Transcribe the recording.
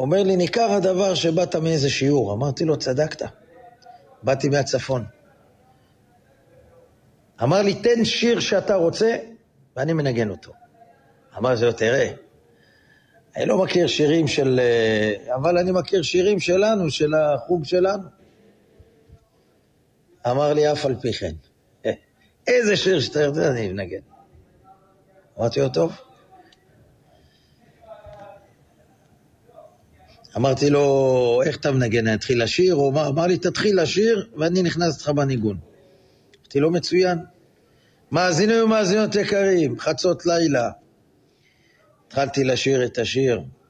אומר לי, ניכר הדבר שבאת מאיזה שיעור. אמרתי לו, צדקת. באתי מהצפון. אמר לי, תן שיר שאתה רוצה, ואני מנגן אותו. אמר זה, תראה, אני לא מכיר שירים של... אבל אני מכיר שירים שלנו, של החוג שלנו. אמר לי, אף על פי כן. איזה שיר שאתה יודע, אני מנגן. אמרתי לו, טוב. אמרתי לו, איך אתה מנגן? אני אתחיל לשיר? הוא אמר לי, תתחיל לשיר, ואני נכנס לך בניגון. אמרתי לו, מצוין. מאזינים ומאזינות יקרים, חצות לילה. התחלתי לשיר את השיר.